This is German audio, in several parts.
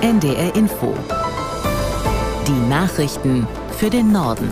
NDR Info. Die Nachrichten für den Norden.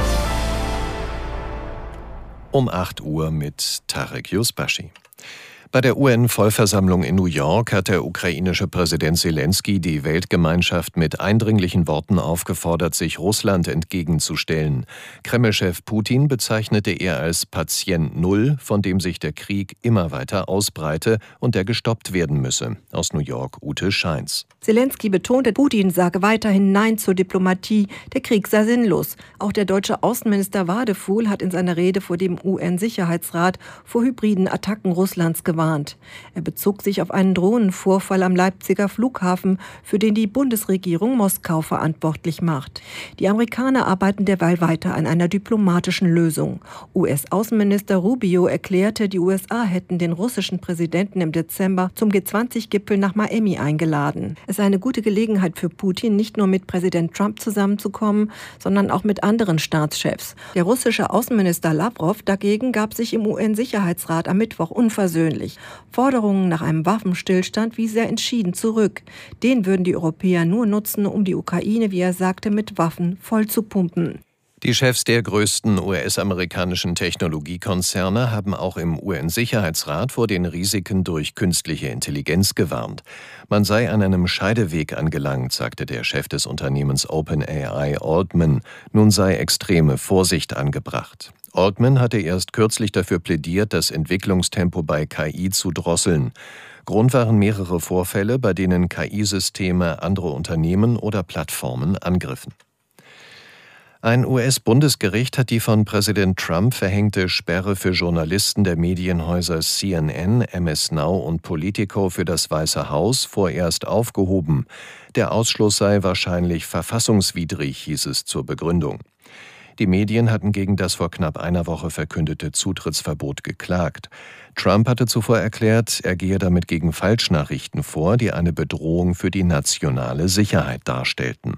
Um 8 Uhr mit Tarek Yusbashi. Bei der UN-Vollversammlung in New York hat der ukrainische Präsident Selenskyj die Weltgemeinschaft mit eindringlichen Worten aufgefordert, sich Russland entgegenzustellen. Kreml-Chef Putin bezeichnete er als Patient Null, von dem sich der Krieg immer weiter ausbreite und der gestoppt werden müsse. Aus New York Ute Scheins. Selenskyj betonte, Putin sage weiterhin Nein zur Diplomatie, der Krieg sei sinnlos. Auch der deutsche Außenminister Wadefuhl hat in seiner Rede vor dem UN-Sicherheitsrat vor hybriden Attacken Russlands gewarnt. Er bezog sich auf einen Drohnenvorfall am Leipziger Flughafen, für den die Bundesregierung Moskau verantwortlich macht. Die Amerikaner arbeiten derweil weiter an einer diplomatischen Lösung. US-Außenminister Rubio erklärte, die USA hätten den russischen Präsidenten im Dezember zum G20-Gipfel nach Miami eingeladen. Es sei eine gute Gelegenheit für Putin, nicht nur mit Präsident Trump zusammenzukommen, sondern auch mit anderen Staatschefs. Der russische Außenminister Lavrov dagegen gab sich im UN-Sicherheitsrat am Mittwoch unversöhnlich. Forderungen nach einem Waffenstillstand wies er entschieden zurück. Den würden die Europäer nur nutzen, um die Ukraine, wie er sagte, mit Waffen voll zu pumpen. Die Chefs der größten US-amerikanischen Technologiekonzerne haben auch im UN-Sicherheitsrat vor den Risiken durch künstliche Intelligenz gewarnt. Man sei an einem Scheideweg angelangt, sagte der Chef des Unternehmens OpenAI Altman. Nun sei extreme Vorsicht angebracht. Altman hatte erst kürzlich dafür plädiert, das Entwicklungstempo bei KI zu drosseln. Grund waren mehrere Vorfälle, bei denen KI-Systeme andere Unternehmen oder Plattformen angriffen. Ein US-Bundesgericht hat die von Präsident Trump verhängte Sperre für Journalisten der Medienhäuser CNN, MS Now und Politico für das Weiße Haus vorerst aufgehoben. Der Ausschluss sei wahrscheinlich verfassungswidrig, hieß es zur Begründung. Die Medien hatten gegen das vor knapp einer Woche verkündete Zutrittsverbot geklagt. Trump hatte zuvor erklärt, er gehe damit gegen Falschnachrichten vor, die eine Bedrohung für die nationale Sicherheit darstellten.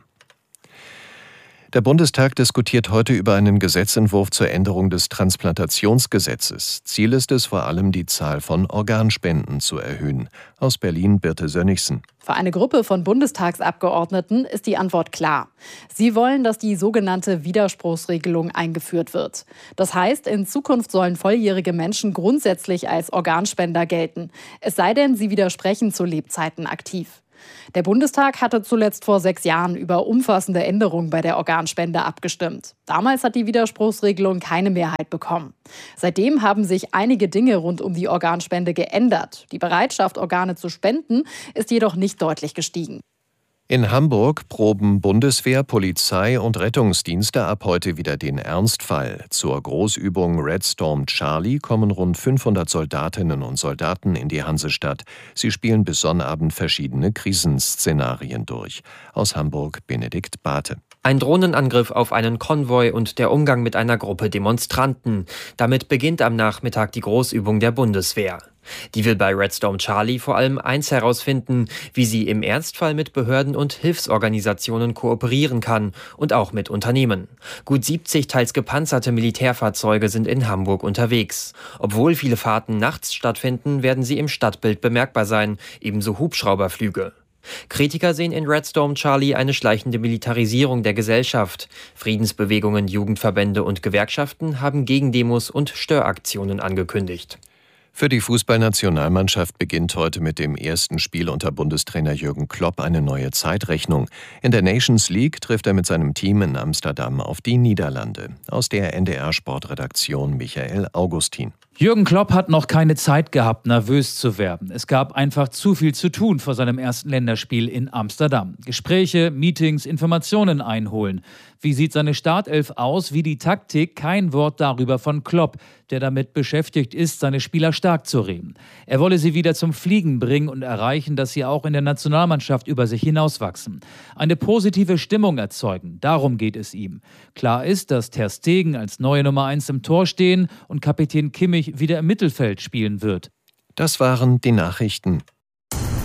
Der Bundestag diskutiert heute über einen Gesetzentwurf zur Änderung des Transplantationsgesetzes. Ziel ist es vor allem, die Zahl von Organspenden zu erhöhen. Aus Berlin Birte Sönnigsen. Für eine Gruppe von Bundestagsabgeordneten ist die Antwort klar. Sie wollen, dass die sogenannte Widerspruchsregelung eingeführt wird. Das heißt, in Zukunft sollen volljährige Menschen grundsätzlich als Organspender gelten. Es sei denn, sie widersprechen zu Lebzeiten aktiv. Der Bundestag hatte zuletzt vor 6 Jahren über umfassende Änderungen bei der Organspende abgestimmt. Damals hat die Widerspruchsregelung keine Mehrheit bekommen. Seitdem haben sich einige Dinge rund um die Organspende geändert. Die Bereitschaft, Organe zu spenden, ist jedoch nicht deutlich gestiegen. In Hamburg proben Bundeswehr, Polizei und Rettungsdienste ab heute wieder den Ernstfall. Zur Großübung Red Storm Charlie kommen rund 500 Soldatinnen und Soldaten in die Hansestadt. Sie spielen bis Sonnabend verschiedene Krisenszenarien durch. Aus Hamburg Benedikt Barthe. Ein Drohnenangriff auf einen Konvoi und der Umgang mit einer Gruppe Demonstranten. Damit beginnt am Nachmittag die Großübung der Bundeswehr. Die will bei Red Storm Charlie vor allem eins herausfinden, wie sie im Ernstfall mit Behörden und Hilfsorganisationen kooperieren kann und auch mit Unternehmen. Gut 70 teils gepanzerte Militärfahrzeuge sind in Hamburg unterwegs. Obwohl viele Fahrten nachts stattfinden, werden sie im Stadtbild bemerkbar sein, ebenso Hubschrauberflüge. Kritiker sehen in Red Storm Charlie eine schleichende Militarisierung der Gesellschaft. Friedensbewegungen, Jugendverbände und Gewerkschaften haben Gegendemos und Störaktionen angekündigt. Für die Fußballnationalmannschaft beginnt heute mit dem ersten Spiel unter Bundestrainer Jürgen Klopp eine neue Zeitrechnung. In der Nations League trifft er mit seinem Team in Amsterdam auf die Niederlande. Aus der NDR-Sportredaktion Michael Augustin. Jürgen Klopp hat noch keine Zeit gehabt, nervös zu werden. Es gab einfach zu viel zu tun vor seinem ersten Länderspiel in Amsterdam. Gespräche, Meetings, Informationen einholen. Wie sieht seine Startelf aus? Wie die Taktik? Kein Wort darüber von Klopp, der damit beschäftigt ist, seine Spieler stark zu reden. Er wolle sie wieder zum Fliegen bringen und erreichen, dass sie auch in der Nationalmannschaft über sich hinauswachsen. Eine positive Stimmung erzeugen, darum geht es ihm. Klar ist, dass Ter Stegen als neue Nummer 1 im Tor stehen und Kapitän Kimmich wieder im Mittelfeld spielen wird. Das waren die Nachrichten.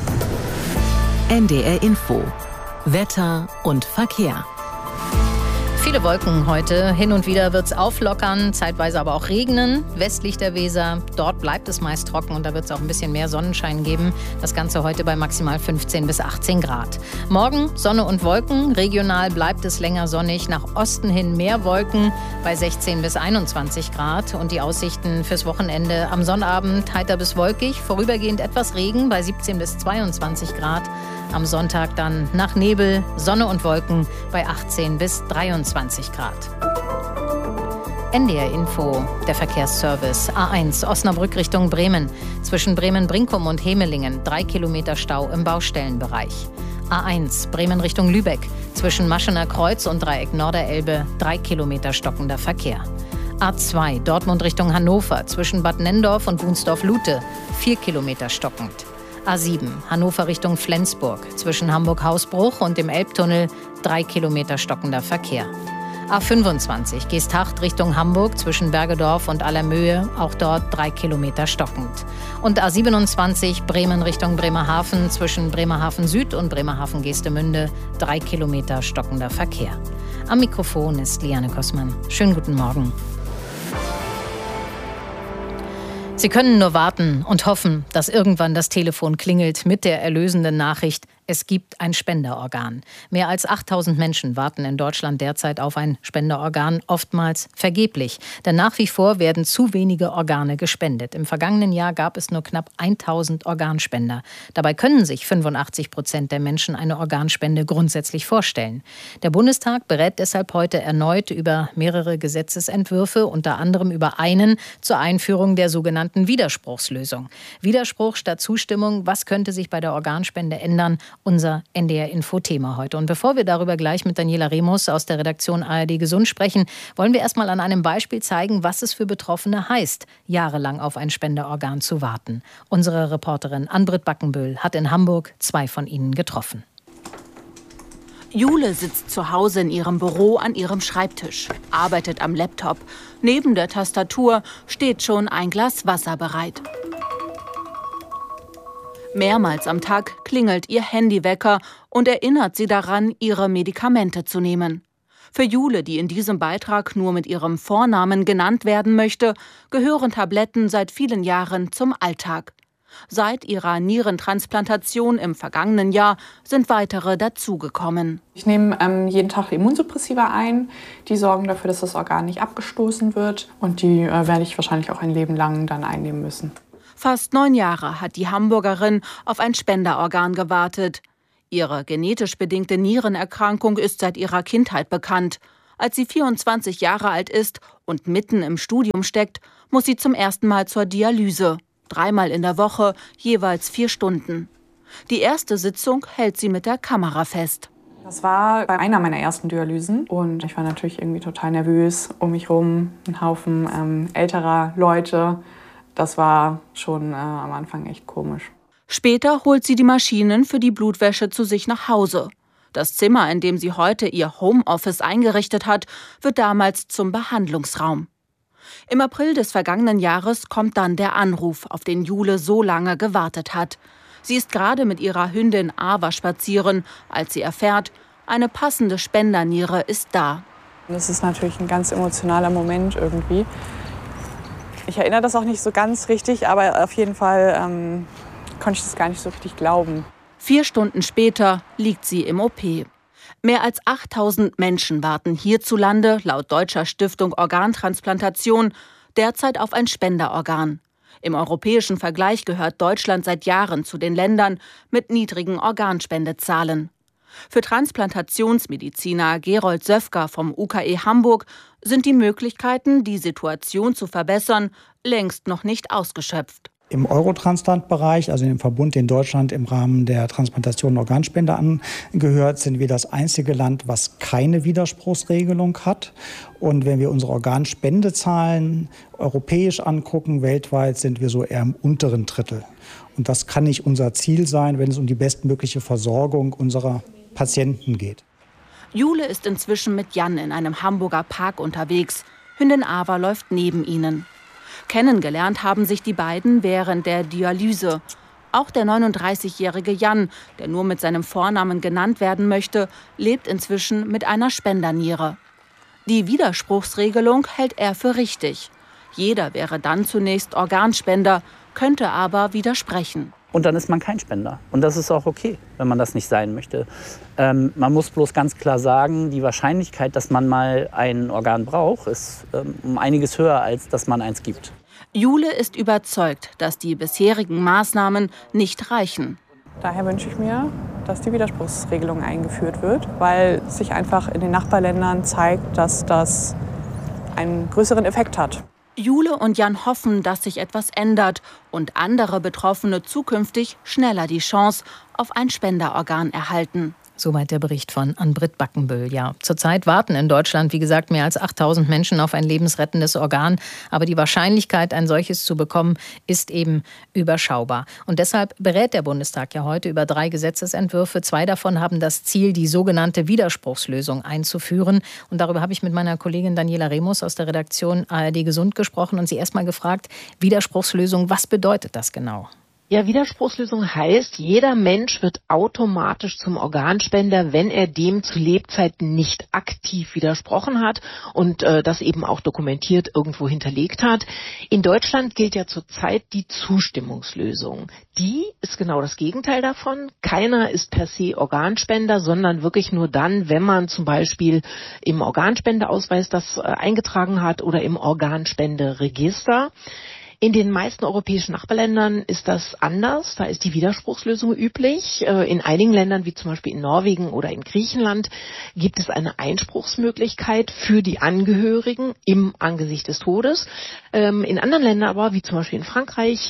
NDR Info. Wetter und Verkehr. Viele Wolken heute. Hin und wieder wird es auflockern, zeitweise aber auch regnen. Westlich der Weser, dort bleibt es meist trocken und da wird es auch ein bisschen mehr Sonnenschein geben. Das Ganze heute bei maximal 15 bis 18 Grad. Morgen Sonne und Wolken. Regional bleibt es länger sonnig. Nach Osten hin mehr Wolken bei 16 bis 21 Grad. Und die Aussichten fürs Wochenende am Sonnabend heiter bis wolkig. Vorübergehend etwas Regen bei 17 bis 22 Grad. Am Sonntag dann nach Nebel, Sonne und Wolken bei 18 bis 23 Grad. NDR Info, der Verkehrsservice. A1 Osnabrück Richtung Bremen. Zwischen Bremen-Brinkum und Hemelingen 3 Kilometer Stau im Baustellenbereich. A1 Bremen Richtung Lübeck. Zwischen Maschener Kreuz und Dreieck Norderelbe 3 Kilometer stockender Verkehr. A2 Dortmund Richtung Hannover. Zwischen Bad Nenndorf und Wunsdorf-Lute 4 Kilometer stockend. A7 Hannover Richtung Flensburg. Zwischen Hamburg-Hausbruch und dem Elbtunnel 3 Kilometer stockender Verkehr. A25 Geesthacht Richtung Hamburg zwischen Bergedorf und Allermöhe, auch dort 3 Kilometer stockend. Und A27 Bremen Richtung Bremerhaven zwischen Bremerhaven Süd und Bremerhaven Geestemünde 3 Kilometer stockender Verkehr. Am Mikrofon ist Liane Kossmann. Schönen guten Morgen. Sie können nur warten und hoffen, dass irgendwann das Telefon klingelt mit der erlösenden Nachricht: Es gibt ein Spenderorgan. Mehr als 8000 Menschen warten in Deutschland derzeit auf ein Spenderorgan, oftmals vergeblich. Denn nach wie vor werden zu wenige Organe gespendet. Im vergangenen Jahr gab es nur knapp 1000 Organspender. Dabei können sich 85% der Menschen eine Organspende grundsätzlich vorstellen. Der Bundestag berät deshalb heute erneut über mehrere Gesetzesentwürfe, unter anderem über einen zur Einführung der sogenannten Widerspruchslösung. Widerspruch statt Zustimmung, was könnte sich bei der Organspende ändern? Unser NDR-Info-Thema heute. Und bevor wir darüber gleich mit Daniela Remus aus der Redaktion ARD Gesund sprechen, wollen wir erstmal an einem Beispiel zeigen, was es für Betroffene heißt, jahrelang auf ein Spenderorgan zu warten. Unsere Reporterin Ann-Britt Backenbühl hat in Hamburg 2 von ihnen getroffen. Jule sitzt zu Hause in ihrem Büro an ihrem Schreibtisch, arbeitet am Laptop. Neben der Tastatur steht schon ein Glas Wasser bereit. Mehrmals am Tag klingelt ihr Handywecker und erinnert sie daran, ihre Medikamente zu nehmen. Für Jule, die in diesem Beitrag nur mit ihrem Vornamen genannt werden möchte, gehören Tabletten seit vielen Jahren zum Alltag. Seit ihrer Nierentransplantation im vergangenen Jahr sind weitere dazugekommen. Ich nehme jeden Tag Immunsuppressiva ein. Die sorgen dafür, dass das Organ nicht abgestoßen wird. Und die werde ich wahrscheinlich auch ein Leben lang dann einnehmen müssen. Fast 9 Jahre hat die Hamburgerin auf ein Spenderorgan gewartet. Ihre genetisch bedingte Nierenerkrankung ist seit ihrer Kindheit bekannt. Als sie 24 Jahre alt ist und mitten im Studium steckt, muss sie zum ersten Mal zur Dialyse. 3-mal in der Woche, jeweils 4 Stunden. Die erste Sitzung hält sie mit der Kamera fest. Das war bei einer meiner ersten Dialysen und ich war natürlich irgendwie total nervös. Um mich rum ein Haufen älterer Leute. Das war schon am Anfang echt komisch. Später holt sie die Maschinen für die Blutwäsche zu sich nach Hause. Das Zimmer, in dem sie heute ihr Homeoffice eingerichtet hat, wird damals zum Behandlungsraum. Im April des vergangenen Jahres kommt dann der Anruf, auf den Jule so lange gewartet hat. Sie ist gerade mit ihrer Hündin Ava spazieren, als sie erfährt, eine passende Spenderniere ist da. Das ist natürlich ein ganz emotionaler Moment irgendwie. Ich erinnere das auch nicht so ganz richtig, aber auf jeden Fall konnte ich das gar nicht so richtig glauben. 4 Stunden später liegt sie im OP. Mehr als 8000 Menschen warten hierzulande, laut Deutscher Stiftung Organtransplantation, derzeit auf ein Spenderorgan. Im europäischen Vergleich gehört Deutschland seit Jahren zu den Ländern mit niedrigen Organspendezahlen. Für Transplantationsmediziner Gerold Söfker vom UKE Hamburg sind die Möglichkeiten, die Situation zu verbessern, längst noch nicht ausgeschöpft. Im Eurotransplant-Bereich, also in dem Verbund, den Deutschland im Rahmen der Transplantation und Organspende angehört, sind wir das einzige Land, was keine Widerspruchsregelung hat. Und wenn wir unsere Organspendezahlen europäisch angucken, weltweit sind wir so eher im unteren Drittel. Und das kann nicht unser Ziel sein, wenn es um die bestmögliche Versorgung unserer Patienten geht. Jule ist inzwischen mit Jan in einem Hamburger Park unterwegs. Hündin Ava läuft neben ihnen. Kennengelernt haben sich die beiden während der Dialyse. Auch der 39-jährige Jan, der nur mit seinem Vornamen genannt werden möchte, lebt inzwischen mit einer Spenderniere. Die Widerspruchsregelung hält er für richtig. Jeder wäre dann zunächst Organspender, könnte aber widersprechen. Und dann ist man kein Spender. Und das ist auch okay, wenn man das nicht sein möchte. Man muss bloß ganz klar sagen, die Wahrscheinlichkeit, dass man mal ein Organ braucht, ist um einiges höher, als dass man eins gibt. Jule ist überzeugt, dass die bisherigen Maßnahmen nicht reichen. Daher wünsche ich mir, dass die Widerspruchsregelung eingeführt wird, weil sich einfach in den Nachbarländern zeigt, dass das einen größeren Effekt hat. Jule und Jan hoffen, dass sich etwas ändert und andere Betroffene zukünftig schneller die Chance auf ein Spenderorgan erhalten. Soweit der Bericht von Ann-Britt Backenbüll. Ja, zurzeit warten in Deutschland, wie gesagt, mehr als 8000 Menschen auf ein lebensrettendes Organ. Aber die Wahrscheinlichkeit, ein solches zu bekommen, ist eben überschaubar. Und deshalb berät der Bundestag ja heute über 3 Gesetzesentwürfe. 2 davon haben das Ziel, die sogenannte Widerspruchslösung einzuführen. Und darüber habe ich mit meiner Kollegin Daniela Remus aus der Redaktion ARD Gesund gesprochen und sie erst mal gefragt, Widerspruchslösung, was bedeutet das genau? Ja, Widerspruchslösung heißt, jeder Mensch wird automatisch zum Organspender, wenn er dem zu Lebzeiten nicht aktiv widersprochen hat und das eben auch dokumentiert irgendwo hinterlegt hat. In Deutschland gilt ja zurzeit die Zustimmungslösung. Die ist genau das Gegenteil davon. Keiner ist per se Organspender, sondern wirklich nur dann, wenn man zum Beispiel im Organspendeausweis das eingetragen hat oder im Organspenderegister. In den meisten europäischen Nachbarländern ist das anders. Da ist die Widerspruchslösung üblich. In einigen Ländern, wie zum Beispiel in Norwegen oder in Griechenland, gibt es eine Einspruchsmöglichkeit für die Angehörigen im Angesicht des Todes. In anderen Ländern aber, wie zum Beispiel in Frankreich,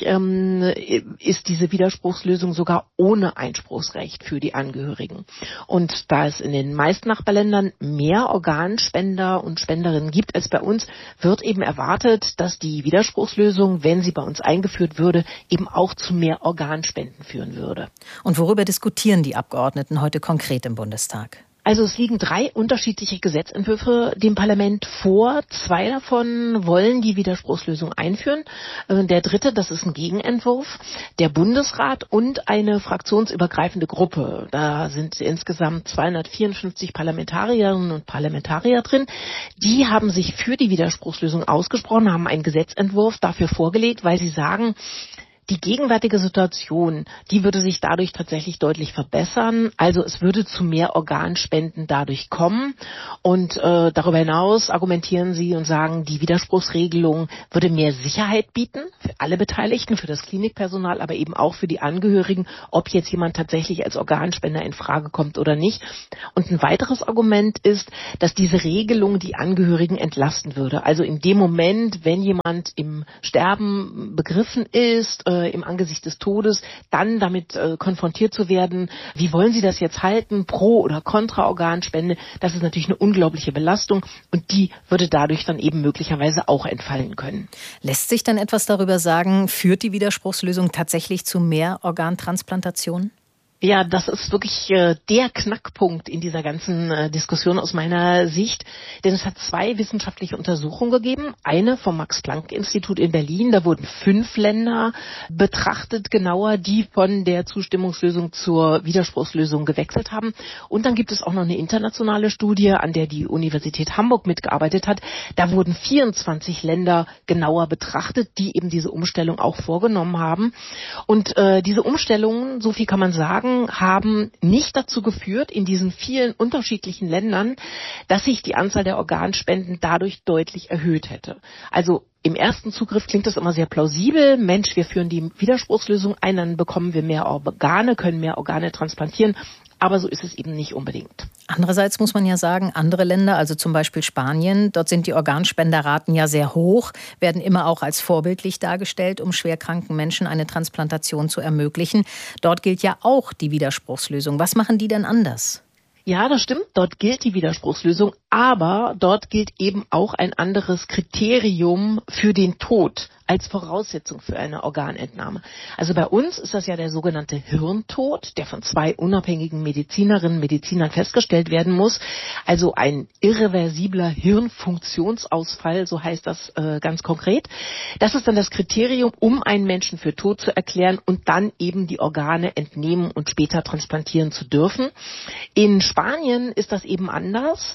ist diese Widerspruchslösung sogar ohne Einspruchsrecht für die Angehörigen. Und da es in den meisten Nachbarländern mehr Organspender und Spenderinnen gibt als bei uns, wird eben erwartet, dass die Widerspruchslösung, wenn sie bei uns eingeführt würde, eben auch zu mehr Organspenden führen würde. Und worüber diskutieren die Abgeordneten heute konkret im Bundestag? Also es liegen 3 unterschiedliche Gesetzentwürfe dem Parlament vor. 2 davon wollen die Widerspruchslösung einführen. Der 3., das ist ein Gegenentwurf. Der Bundesrat und eine fraktionsübergreifende Gruppe. Da sind insgesamt 254 Parlamentarierinnen und Parlamentarier drin. Die haben sich für die Widerspruchslösung ausgesprochen, haben einen Gesetzentwurf dafür vorgelegt, weil sie sagen, die gegenwärtige Situation, die würde sich dadurch tatsächlich deutlich verbessern. Also es würde zu mehr Organspenden dadurch kommen. Und darüber hinaus argumentieren sie und sagen, die Widerspruchsregelung würde mehr Sicherheit bieten für alle Beteiligten, für das Klinikpersonal, aber eben auch für die Angehörigen, ob jetzt jemand tatsächlich als Organspender in Frage kommt oder nicht. Und ein weiteres Argument ist, dass diese Regelung die Angehörigen entlasten würde. Also in dem Moment, wenn jemand im Sterben begriffen ist, im Angesicht des Todes, dann damit konfrontiert zu werden, wie wollen Sie das jetzt halten, pro oder kontra Organspende, das ist natürlich eine unglaubliche Belastung und die würde dadurch dann eben möglicherweise auch entfallen können. Lässt sich dann etwas darüber sagen, führt die Widerspruchslösung tatsächlich zu mehr Organtransplantationen? Ja, das ist wirklich der Knackpunkt in dieser ganzen Diskussion aus meiner Sicht. Denn es hat 2 wissenschaftliche Untersuchungen gegeben. Eine vom Max-Planck-Institut in Berlin. Da wurden 5 Länder betrachtet, genauer, die von der Zustimmungslösung zur Widerspruchslösung gewechselt haben. Und dann gibt es auch noch eine internationale Studie, an der die Universität Hamburg mitgearbeitet hat. Da wurden 24 Länder genauer betrachtet, die eben diese Umstellung auch vorgenommen haben. Und diese Umstellungen, so viel kann man sagen, haben nicht dazu geführt, in diesen vielen unterschiedlichen Ländern, dass sich die Anzahl der Organspenden dadurch deutlich erhöht hätte. Also im ersten Zugriff klingt das immer sehr plausibel. Mensch, wir führen die Widerspruchslösung ein, dann bekommen wir mehr Organe, können mehr Organe transplantieren. Aber so ist es eben nicht unbedingt. Andererseits muss man ja sagen, andere Länder, also zum Beispiel Spanien, dort sind die Organspenderaten ja sehr hoch, werden immer auch als vorbildlich dargestellt, um schwerkranken Menschen eine Transplantation zu ermöglichen. Dort gilt ja auch die Widerspruchslösung. Was machen die denn anders? Ja, das stimmt. Dort gilt die Widerspruchslösung, aber dort gilt eben auch ein anderes Kriterium für den Tod als Voraussetzung für eine Organentnahme. Also bei uns ist das ja der sogenannte Hirntod, der von 2 unabhängigen Medizinerinnen und Medizinern festgestellt werden muss. Also ein irreversibler Hirnfunktionsausfall, so heißt das ganz konkret. Das ist dann das Kriterium, um einen Menschen für tot zu erklären und dann eben die Organe entnehmen und später transplantieren zu dürfen. In Spanien ist das eben anders. Da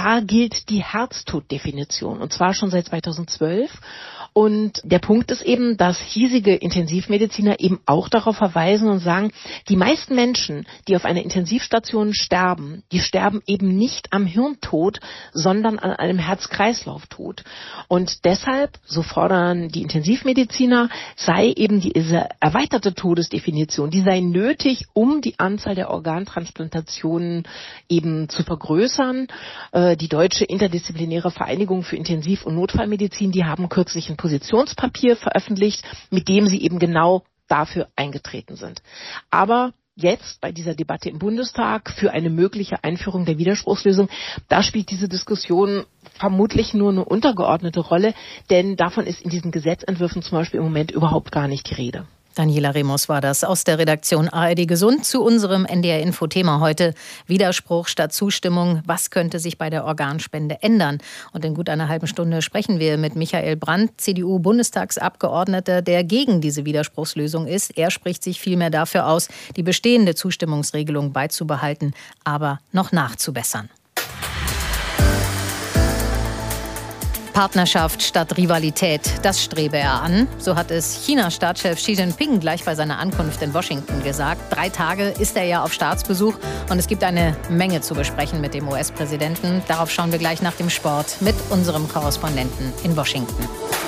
da gilt die Herztoddefinition, und zwar schon seit 2012. Und der Punkt ist eben, dass hiesige Intensivmediziner eben auch darauf verweisen und sagen, die meisten Menschen, die auf einer Intensivstation sterben, die sterben eben nicht am Hirntod, sondern an einem Herz-Kreislauf-Tod. Und deshalb, so fordern die Intensivmediziner, sei eben diese erweiterte Todesdefinition, die sei nötig, um die Anzahl der Organtransplantationen eben zu vergrößern. Die Deutsche Interdisziplinäre Vereinigung für Intensiv- und Notfallmedizin, die haben kürzlich ein Positionspapier veröffentlicht, mit dem sie eben genau dafür eingetreten sind. Aber jetzt bei dieser Debatte im Bundestag für eine mögliche Einführung der Widerspruchslösung, da spielt diese Diskussion vermutlich nur eine untergeordnete Rolle, denn davon ist in diesen Gesetzentwürfen zum Beispiel im Moment überhaupt gar nicht die Rede. Daniela Remus war das aus der Redaktion ARD Gesund zu unserem NDR-Info-Thema heute. Widerspruch statt Zustimmung. Was könnte sich bei der Organspende ändern? Und in gut einer halben Stunde sprechen wir mit Michael Brandt, CDU-Bundestagsabgeordneter, der gegen diese Widerspruchslösung ist. Er spricht sich vielmehr dafür aus, die bestehende Zustimmungsregelung beizubehalten, aber noch nachzubessern. Partnerschaft statt Rivalität, das strebe er an. So hat es China-Staatschef Xi Jinping gleich bei seiner Ankunft in Washington gesagt. 3 Tage ist er ja auf Staatsbesuch und es gibt eine Menge zu besprechen mit dem US-Präsidenten. Darauf schauen wir gleich nach dem Sport mit unserem Korrespondenten in Washington.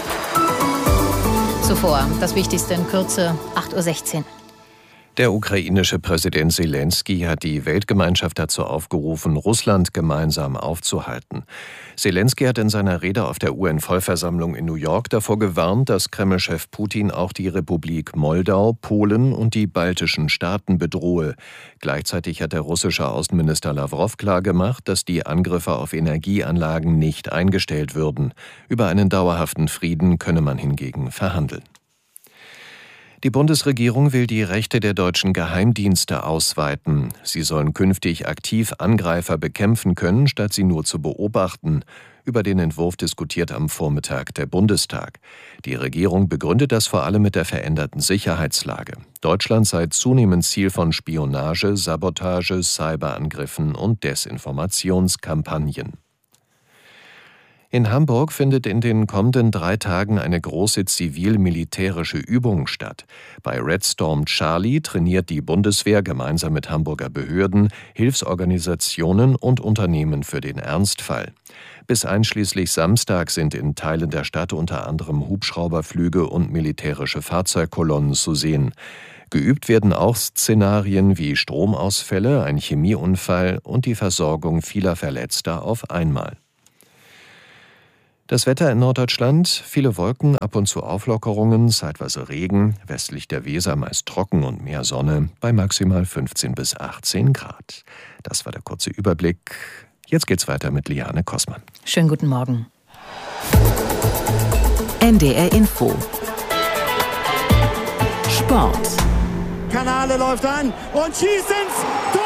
Zuvor das Wichtigste in Kürze, 8:16 Uhr. Der ukrainische Präsident Selenskyj hat die Weltgemeinschaft dazu aufgerufen, Russland gemeinsam aufzuhalten. Selenskyj hat in seiner Rede auf der UN-Vollversammlung in New York davor gewarnt, dass Kreml-Chef Putin auch die Republik Moldau, Polen und die baltischen Staaten bedrohe. Gleichzeitig hat der russische Außenminister Lawrow klargemacht, dass die Angriffe auf Energieanlagen nicht eingestellt würden. Über einen dauerhaften Frieden könne man hingegen verhandeln. Die Bundesregierung will die Rechte der deutschen Geheimdienste ausweiten. Sie sollen künftig aktiv Angreifer bekämpfen können, statt sie nur zu beobachten. Über den Entwurf diskutiert am Vormittag der Bundestag. Die Regierung begründet das vor allem mit der veränderten Sicherheitslage. Deutschland sei zunehmend Ziel von Spionage, Sabotage, Cyberangriffen und Desinformationskampagnen. In Hamburg findet in den kommenden 3 Tagen eine große zivil-militärische Übung statt. Bei Red Storm Charlie trainiert die Bundeswehr gemeinsam mit Hamburger Behörden, Hilfsorganisationen und Unternehmen für den Ernstfall. Bis einschließlich Samstag sind in Teilen der Stadt unter anderem Hubschrauberflüge und militärische Fahrzeugkolonnen zu sehen. Geübt werden auch Szenarien wie Stromausfälle, ein Chemieunfall und die Versorgung vieler Verletzter auf einmal. Das Wetter in Norddeutschland, viele Wolken, ab und zu Auflockerungen, zeitweise Regen, westlich der Weser meist trocken und mehr Sonne, bei maximal 15 bis 18 Grad. Das war der kurze Überblick. Jetzt geht's weiter mit Liane Kossmann. Schönen guten Morgen. NDR Info. Sport. Kanale läuft an und schießt ins Tor!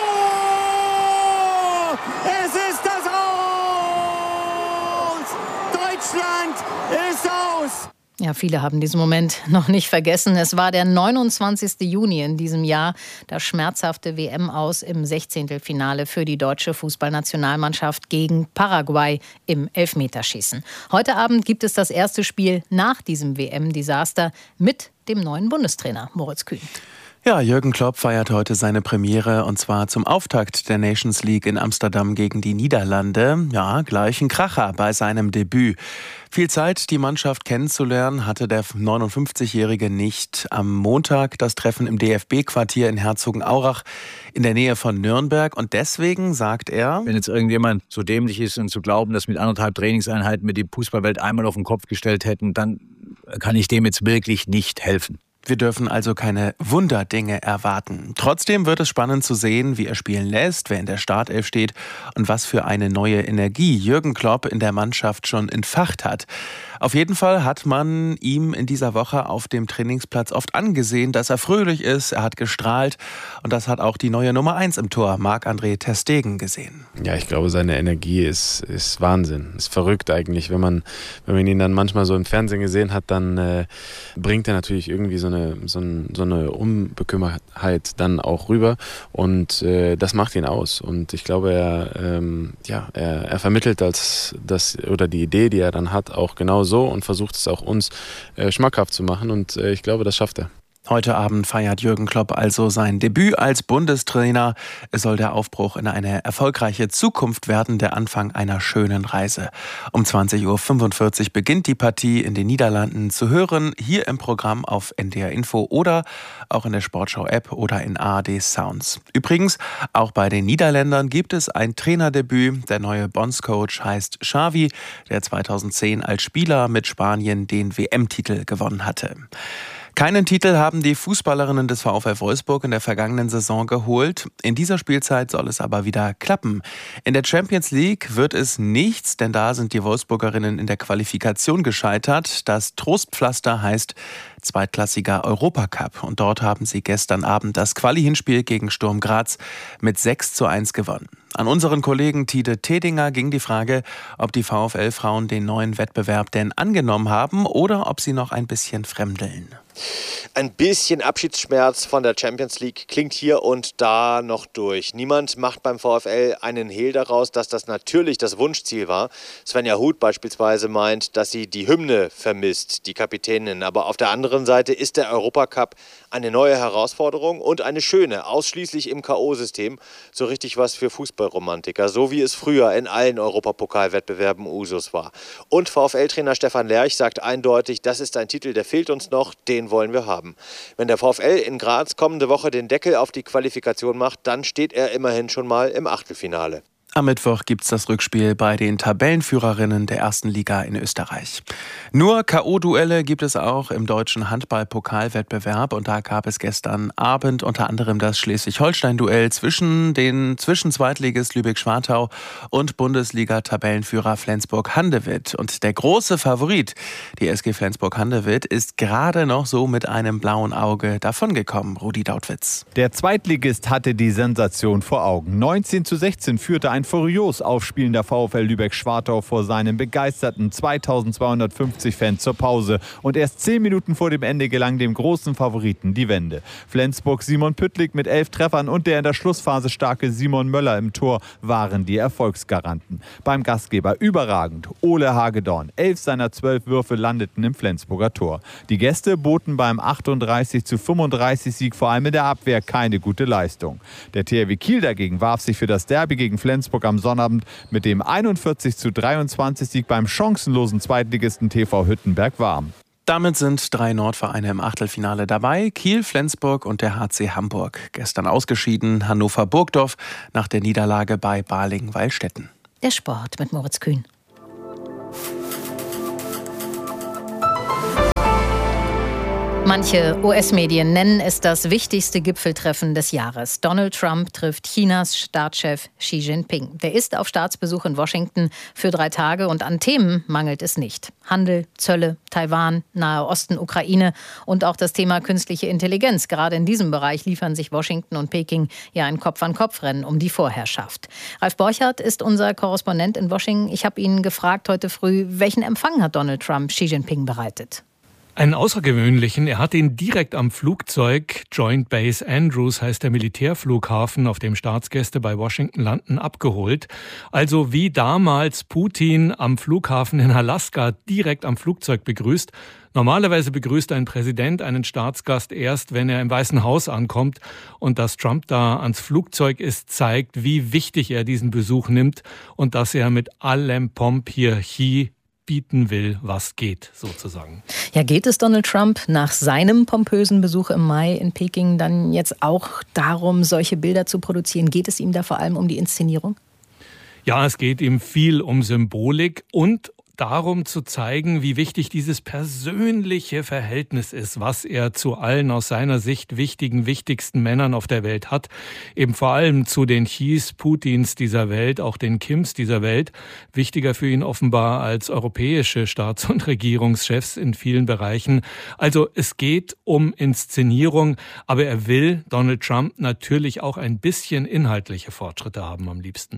Es ist das Aus! Deutschland ist aus! Ja, viele haben diesen Moment noch nicht vergessen. Es war der 29. Juni in diesem Jahr, das schmerzhafte WM-Aus im 16. für die deutsche Fußballnationalmannschaft gegen Paraguay im Elfmeterschießen. Heute Abend gibt es das erste Spiel nach diesem WM-Desaster mit dem neuen Bundestrainer Moritz Kühn. Ja, Jürgen Klopp feiert heute seine Premiere und zwar zum Auftakt der Nations League in Amsterdam gegen die Niederlande. Ja, gleich ein Kracher bei seinem Debüt. Viel Zeit, die Mannschaft kennenzulernen, hatte der 59-Jährige nicht. Am Montag das Treffen im DFB-Quartier in Herzogenaurach in der Nähe von Nürnberg. Und deswegen sagt er: Wenn jetzt irgendjemand so dämlich ist und zu glauben, dass mit 1,5 Trainingseinheiten wir die Fußballwelt einmal auf den Kopf gestellt hätten, dann kann ich dem jetzt wirklich nicht helfen. Wir dürfen also keine Wunderdinge erwarten. Trotzdem wird es spannend zu sehen, wie er spielen lässt, wer in der Startelf steht und was für eine neue Energie Jürgen Klopp in der Mannschaft schon entfacht hat. Auf jeden Fall hat man ihm in dieser Woche auf dem Trainingsplatz oft angesehen, dass er fröhlich ist, er hat gestrahlt und das hat auch die neue Nummer 1 im Tor, Marc-André ter Stegen, gesehen. Ja, ich glaube, seine Energie ist Wahnsinn, ist verrückt eigentlich. Wenn man ihn dann manchmal so im Fernsehen gesehen hat, dann bringt er natürlich irgendwie so eine eine Unbekümmertheit dann auch rüber und das macht ihn aus. Und ich glaube, er vermittelt die Idee, die er dann hat, auch genau so und versucht es auch uns schmackhaft zu machen und ich glaube, das schafft er. Heute Abend feiert Jürgen Klopp also sein Debüt als Bundestrainer. Es soll der Aufbruch in eine erfolgreiche Zukunft werden, der Anfang einer schönen Reise. Um 20.45 Uhr beginnt die Partie in den Niederlanden zu hören, hier im Programm auf NDR Info oder auch in der Sportschau-App oder in ARD Sounds. Übrigens, auch bei den Niederländern gibt es ein Trainerdebüt. Der neue Bondscoach heißt Xavi, der 2010 als Spieler mit Spanien den WM-Titel gewonnen hatte. Keinen Titel haben die Fußballerinnen des VfL Wolfsburg in der vergangenen Saison geholt. In dieser Spielzeit soll es aber wieder klappen. In der Champions League wird es nichts, denn da sind die Wolfsburgerinnen in der Qualifikation gescheitert. Das Trostpflaster heißt zweitklassiger Europacup. Und dort haben sie gestern Abend das Quali-Hinspiel gegen Sturm Graz mit 6:1 gewonnen. An unseren Kollegen Tide Tedinger ging die Frage, ob die VfL-Frauen den neuen Wettbewerb denn angenommen haben oder ob sie noch ein bisschen fremdeln. Ein bisschen Abschiedsschmerz von der Champions League klingt hier und da noch durch. Niemand macht beim VfL einen Hehl daraus, dass das natürlich das Wunschziel war. Svenja Huth beispielsweise meint, dass sie die Hymne vermisst, die Kapitänin. Aber auf der anderen Seite ist der Europacup eine neue Herausforderung und eine schöne, ausschließlich im K.O.-System. So richtig was für Fußballromantiker, so wie es früher in allen Europapokalwettbewerben Usus war. Und VfL-Trainer Stefan Lerch sagt eindeutig, das ist ein Titel, der fehlt uns noch, den wollen wir haben. Wenn der VfL in Graz kommende Woche den Deckel auf die Qualifikation macht, dann steht er immerhin schon mal im Achtelfinale. Am Mittwoch gibt's das Rückspiel bei den Tabellenführerinnen der ersten Liga in Österreich. Nur K.O.-Duelle gibt es auch im deutschen Handball-Pokalwettbewerb und da gab es gestern Abend unter anderem das Schleswig-Holstein-Duell zwischen Zweitligist Lübeck-Schwartau und Bundesliga-Tabellenführer Flensburg-Handewitt. Und der große Favorit, die SG Flensburg-Handewitt, ist gerade noch so mit einem blauen Auge davongekommen, Rudi Dautwitz. Der Zweitligist hatte die Sensation vor Augen. 19:16 führte ein furios aufspielender VfL Lübeck-Schwartau vor seinen begeisterten 2250 Fans zur Pause. Und erst 10 Minuten vor dem Ende gelang dem großen Favoriten die Wende. Flensburg Simon Püttlik mit 11 Treffern und der in der Schlussphase starke Simon Möller im Tor waren die Erfolgsgaranten. Beim Gastgeber überragend. Ole Hagedorn. 11 seiner 12 Würfe landeten im Flensburger Tor. Die Gäste boten beim 38:35 Sieg vor allem in der Abwehr keine gute Leistung. Der THW Kiel dagegen warf sich für das Derby gegen Flensburg am Sonnabend mit dem 41:23 Sieg beim chancenlosen Zweitligisten TV Hüttenberg warm. Damit sind 3 Nordvereine im Achtelfinale dabei, Kiel, Flensburg und der HC Hamburg. Gestern ausgeschieden Hannover-Burgdorf nach der Niederlage bei Balingen-Weilstätten. Der Sport mit Moritz Kühn. Manche US-Medien nennen es das wichtigste Gipfeltreffen des Jahres. Donald Trump trifft Chinas Staatschef Xi Jinping. Der ist auf Staatsbesuch in Washington für 3 Tage und an Themen mangelt es nicht. Handel, Zölle, Taiwan, Nahe Osten, Ukraine und auch das Thema künstliche Intelligenz. Gerade in diesem Bereich liefern sich Washington und Peking ja ein Kopf-an-Kopf-Rennen um die Vorherrschaft. Ralf Borchardt ist unser Korrespondent in Washington. Ich habe ihn gefragt heute früh, welchen Empfang hat Donald Trump Xi Jinping bereitet? Einen außergewöhnlichen. Er hat ihn direkt am Flugzeug, Joint Base Andrews heißt der Militärflughafen, auf dem Staatsgäste bei Washington landen, abgeholt. Also wie damals Putin am Flughafen in Alaska direkt am Flugzeug begrüßt. Normalerweise begrüßt ein Präsident einen Staatsgast erst, wenn er im Weißen Haus ankommt. Und dass Trump da ans Flugzeug ist, zeigt, wie wichtig er diesen Besuch nimmt und dass er mit allem Pomp hier bieten will, was geht, sozusagen. Ja, geht es Donald Trump nach seinem pompösen Besuch im Mai in Peking dann jetzt auch darum, solche Bilder zu produzieren? Geht es ihm da vor allem um die Inszenierung? Ja, es geht ihm viel um Symbolik und darum zu zeigen, wie wichtig dieses persönliche Verhältnis ist, was er zu allen aus seiner Sicht wichtigsten Männern auf der Welt hat. Eben vor allem zu den Xis, Putins dieser Welt, auch den Kims dieser Welt. Wichtiger für ihn offenbar als europäische Staats- und Regierungschefs in vielen Bereichen. Also es geht um Inszenierung, aber er will, Donald Trump, natürlich auch ein bisschen inhaltliche Fortschritte haben am liebsten.